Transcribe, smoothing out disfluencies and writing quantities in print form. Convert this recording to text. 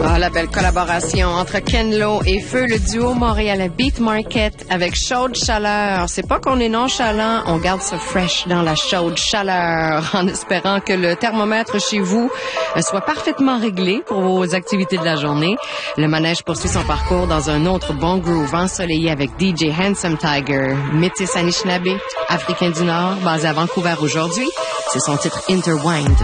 Ah, la belle collaboration entre Ken Lo et Feu, le duo montréalais Beat Market avec chaude chaleur. C'est pas qu'on est nonchalant, on garde ça fresh dans la chaude chaleur en espérant que le thermomètre chez vous soit parfaitement réglé pour vos activités de la journée. Le manège poursuit son parcours dans un autre bon groove ensoleillé avec DJ Handsome Tiger, métis Anishinaabe, africain du Nord, basé à Vancouver aujourd'hui. C'est son titre Intertwined.